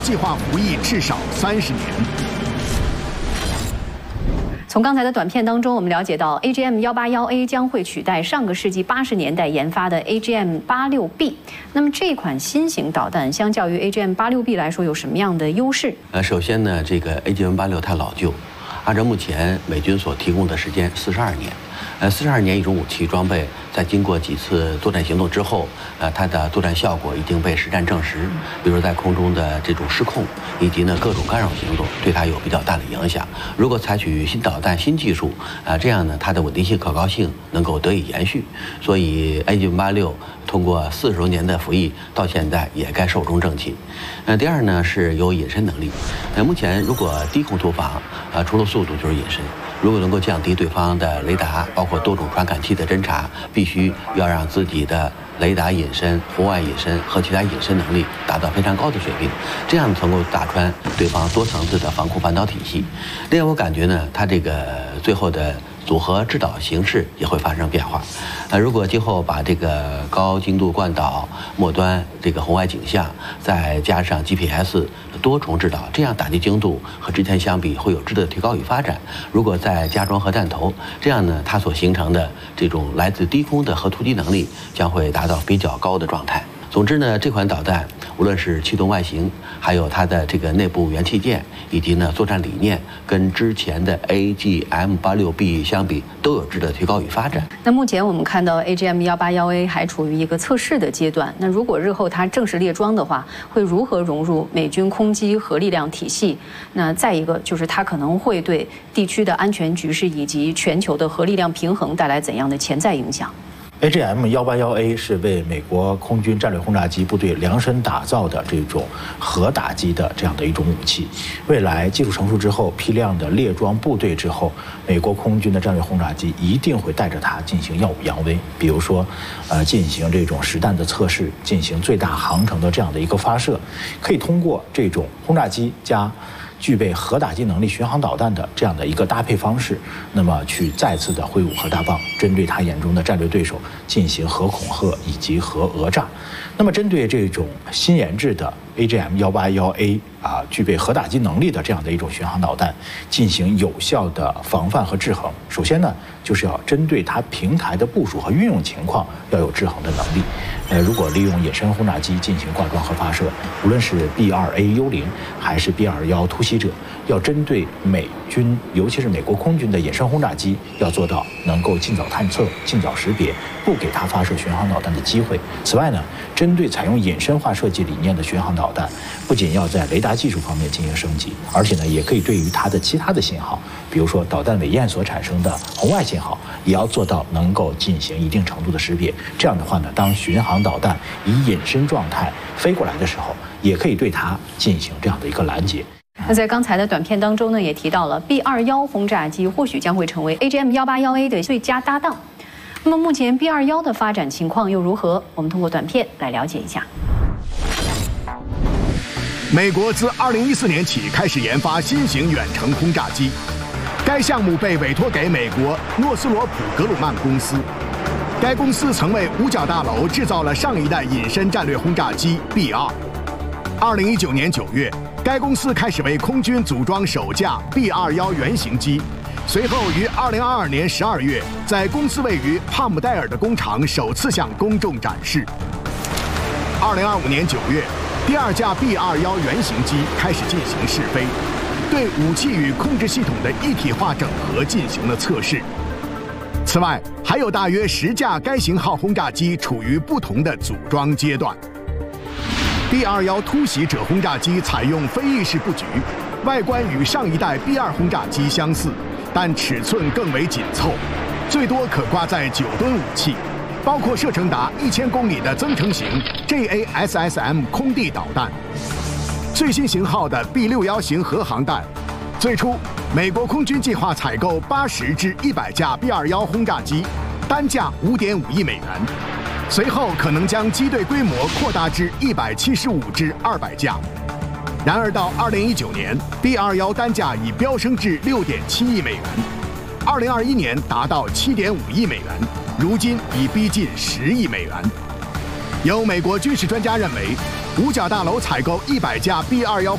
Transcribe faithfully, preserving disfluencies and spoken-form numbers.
计划服役至少三十年。 从刚才的短片当中，我们了解到 A G M 幺八幺 A 将会取代上个世纪八十年代研发的 A G M 八六 B。那么这款新型导弹相较于 A G M 八六 B 来说有什么样的优势？ 呃，首先呢，这个 A G M 八六太老旧，按照目前美军所提供的时间四十二年，呃，四十二年一种武器装备，在经过几次作战行动之后，呃，它的作战效果已经被实战证实。比如在空中的这种失控，以及呢各种干扰行动，对它有比较大的影响。如果采取新导弹、新技术，啊、呃，这样呢它的稳定性、可靠性能够得以延续。所以 A G M 八六通过四十多年的服役，到现在也该寿终正寝。呃，第二呢是有隐身能力。呃，目前如果低空突防，呃，除了速度就是隐身。 如果能够降低对方的雷达，包括多种传感器的侦察，必须要让自己的雷达隐身、红外隐身和其他隐身能力达到非常高的水平，这样能够打穿对方多层次的防空反导体系。另外，我感觉呢，它这个最后的 组合制导形式也会发生变化，呃，如果今后把这个高精度惯导、末端这个红外景象，再加上 G P S 多重制导，这样打击精度和之前相比会有质的提高与发展。如果再加装核弹头，这样呢，它所形成的这种来自低空的核突击能力将会达到比较高的状态。 总之呢，这款导弹无论是气动外形，还有它的这个内部元器件，以及呢作战理念，跟之前的 A G M 八六 B 相比，都有质的提高与发展。 那目前我们看到 A G M 幺八幺 A 还处于一个测试的阶段。那如果日后它正式列装的话，会如何融入美军空基核力量体系？那再一个就是它可能会对地区的安全局势以及全球的核力量平衡带来怎样的潜在影响？ A G M 幺八幺 A 是为美国空军战略轰炸机部队量身打造的这种核打击的这样的一种武器。未来技术成熟之后，批量的列装部队之后，美国空军的战略轰炸机一定会带着它进行耀武扬威。比如说，呃，进行这种实弹的测试，进行最大航程的这样的一个发射，可以通过这种轰炸机加 具备核打击能力巡航导弹的这样的一个搭配方式，那么去再次的挥舞核大棒，针对他眼中的战略对手进行核恐吓以及核讹诈。那么针对这种新研制的 A G M 幺八幺 A 啊，具备核打击能力的这样的一种巡航导弹，进行有效的防范和制衡。首先呢，就是要针对它平台的部署和运用情况要有制衡的能力。 呃，如果利用隐身轰炸机进行挂装和发射，无论是 B 二 A 幽灵还是 B 二幺突袭者，要针对美军，尤其是美国空军的隐身轰炸机，要做到能够尽早探测、尽早识别，不给它发射巡航导弹的机会。此外呢，针对采用隐身化设计理念的巡航导弹，不仅要在雷达技术方面进行升级，而且呢，也可以对于它的其他的信号，比如说导弹尾焰所产生的红外信号，也要做到能够进行一定程度的识别。这样的话呢，当巡航 导弹以隐身状态飞过来的时候，也可以对它进行这样的一个拦截。 那在刚才的短片当中呢，也提到了 B 二幺轰炸机或许将会成为 A G M 幺八幺 A 的最佳搭档。那么目前 B 二幺的发展情况又如何？我们通过短片来了解一下。 美国自二零一四年起开始研发新型远程轰炸机，该项目被委托给美国诺斯罗普格鲁曼公司。 该公司曾为五角大楼制造了上一代隐身战略轰炸机 B 二。二零一九年九月，该公司开始为空军组装首架 B 二幺原型机，随后于二零二二年十二月，在公司位于帕姆代尔的工厂首次向公众展示。二零二五年九月，第二架 B 二幺原型机开始进行试飞，对武器与控制系统的一体化整合进行了测试。 此外，还有大约十架该型号轰炸机处于不同的组装阶段。B 二幺突袭者轰炸机采用飞翼式布局，外观与上一代 B 二轰炸机相似，但尺寸更为紧凑，最多可挂载九吨武器，包括射程达一千公里的增程型 J A S S M 空地导弹。最新型号的 B 六幺型核航弹。 最初，美国空军计划采购八十至一百架 B 二幺轰炸机，单价五点五亿美元。随后可能将机队规模扩大至一百七十五至二百架。然而到二零一九年 ，B 二幺单价已飙升至六点七亿美元，二零二一年达到七点五亿美元，如今已逼近十亿美元。有美国军事专家认为，五角大楼采购一百架 B 二幺